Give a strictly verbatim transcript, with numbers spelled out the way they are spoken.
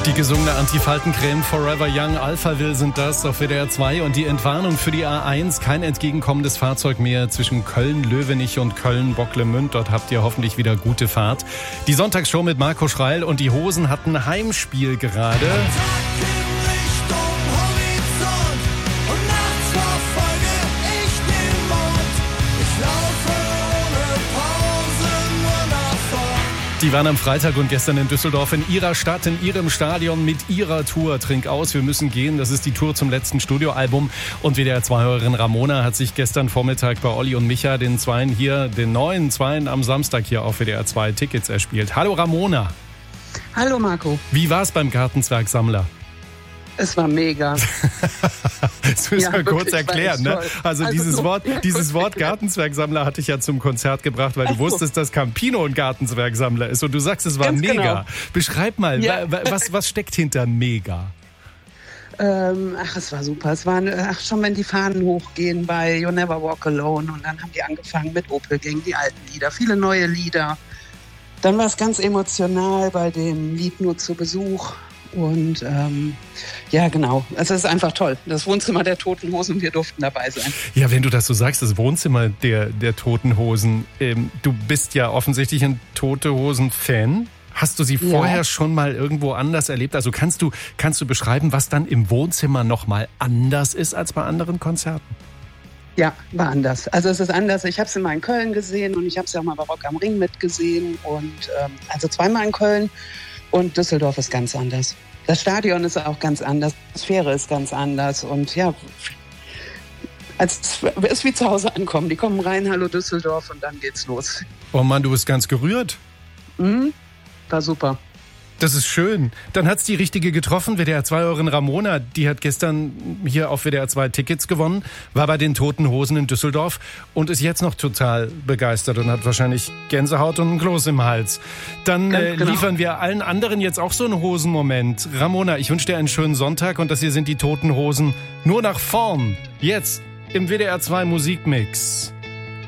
Die gesungene Antifaltencreme Forever Young, Alphaville sind das auf W D R zwei und die Entwarnung für die A eins. Kein entgegenkommendes Fahrzeug mehr zwischen Köln-Löwenich und Köln-Bocklemünd. Dort habt ihr hoffentlich wieder gute Fahrt. Die Sonntagsshow mit Marco Schreil und die Hosen hatten Heimspiel gerade. Die waren am Freitag und gestern in Düsseldorf in ihrer Stadt, in ihrem Stadion mit ihrer Tour. Trink aus, wir müssen gehen. Das ist die Tour zum letzten Studioalbum. Und W D R zwei-Hörerin Ramona hat sich gestern Vormittag bei Olli und Micha, den Zweien hier, den neuen Zweien am Samstag hier auf W D R zwei Tickets erspielt. Hallo Ramona. Hallo Marco. Wie war es beim Gartenzwergsammler? Es war mega. Das müssen Ja, wir kurz wirklich, erklären. Ne? toll. Also, Also dieses so- Wort, ja, dieses gut. Wort Gartenzwergsammler hatte ich ja zum Konzert gebracht, weil du Ach so. wusstest, dass Campino ein Gartenzwergsammler ist. Und du sagst, es war Ganz mega. genau. Beschreib mal, Ja. wa- wa- was, was steckt hinter mega? Ähm, ach, es war super. Es waren, ach, schon wenn die Fahnen hochgehen bei You Never Walk Alone und dann haben die angefangen mit Opel gegen die alten Lieder, viele neue Lieder. Dann war es ganz emotional bei dem Lied Nur zu Besuch. Und ähm, ja, genau. Also es ist einfach toll. Das Wohnzimmer der Toten Hosen und wir durften dabei sein. Ja, wenn du das so sagst, das Wohnzimmer der, der Toten Hosen. Ähm, du bist ja offensichtlich ein Tote Hosen-Fan. Hast du sie Ja. vorher schon mal irgendwo anders erlebt? Also kannst du, kannst du beschreiben, was dann im Wohnzimmer nochmal anders ist als bei anderen Konzerten? Ja, war anders. Also es ist anders. Ich habe es immer in Köln gesehen und ich habe es ja auch mal bei Rock am Ring mitgesehen. Und ähm, also zweimal in Köln. Und Düsseldorf ist ganz anders. Das Stadion ist auch ganz anders. Die Atmosphäre ist ganz anders. Und ja, es ist wie zu Hause ankommen. Die kommen rein, hallo Düsseldorf und dann geht's los. Oh Mann, du bist ganz gerührt. Mhm. War super. Das ist schön. Dann hat's die Richtige getroffen. W D R zwei-Hörerin Ramona, die hat gestern hier auf W D R zwei Tickets gewonnen, war bei den Toten Hosen in Düsseldorf und ist jetzt noch total begeistert und hat wahrscheinlich Gänsehaut und einen Kloß im Hals. Dann Ganz äh, genau. liefern wir allen anderen jetzt auch so einen Hosenmoment. Ramona, ich wünsche dir einen schönen Sonntag und das hier sind die Toten Hosen nur nach vorn. Jetzt im W D R zwei Musikmix.